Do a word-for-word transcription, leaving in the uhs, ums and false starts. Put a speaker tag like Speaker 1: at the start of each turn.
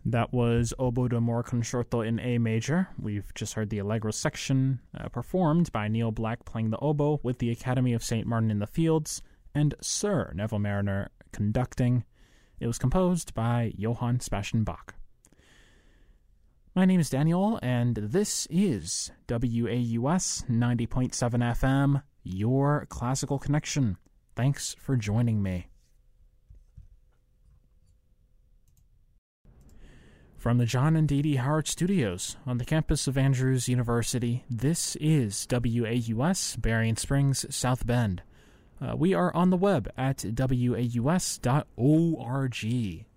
Speaker 1: That was Oboe d'Amore Concerto in A major. We've just heard the Allegro section uh, performed by Neil Black playing the oboe with the Academy of Saint Martin in the Fields, and Sir Neville Marriner conducting. It was composed by Johann Sebastian Bach. My name is Daniel, and this is W A U S ninety point seven F M, your classical connection. Thanks for joining me. From the John and Dee Dee Howard Studios on the campus of Andrews University, this is W A U S, Berrien Springs, South Bend. Uh, we are on the web at W A U S dot org.